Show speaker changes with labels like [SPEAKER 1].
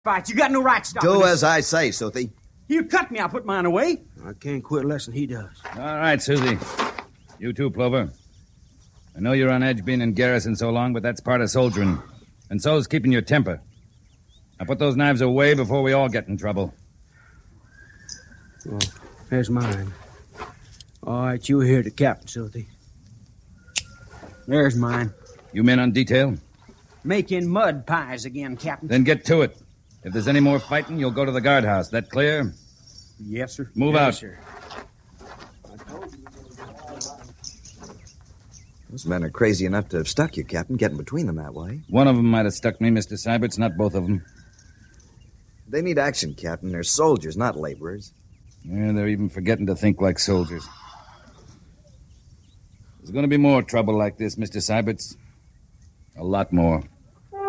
[SPEAKER 1] Fight. You got no right to stop
[SPEAKER 2] Do
[SPEAKER 1] me.
[SPEAKER 2] as I say, Suthie.
[SPEAKER 1] You cut me, I'll put mine away.
[SPEAKER 3] I can't quit less than he does.
[SPEAKER 4] All right, Susie. You too, Plover. I know you're on edge being in garrison so long, but that's part of soldiering. And so's keeping your temper. Now put those knives away before we all get in trouble.
[SPEAKER 3] Well, there's mine. All right, you hear the captain, Suthie.
[SPEAKER 1] There's mine.
[SPEAKER 4] You men on detail?
[SPEAKER 1] Making mud pies again, Captain.
[SPEAKER 4] Then get to it. If there's any more fighting, you'll go to the guardhouse. That clear?
[SPEAKER 1] Yes, sir.
[SPEAKER 4] Move
[SPEAKER 1] Yes,
[SPEAKER 4] out.
[SPEAKER 1] sir.
[SPEAKER 2] Those men are crazy enough to have stuck you, Captain, getting between them that way.
[SPEAKER 4] One of them might have stuck me, Mr. Syberts, not both of them.
[SPEAKER 2] They need action, Captain. They're soldiers, not laborers.
[SPEAKER 4] Yeah, they're even forgetting to think like soldiers. There's going to be more trouble like this, Mr. Syberts. A lot more.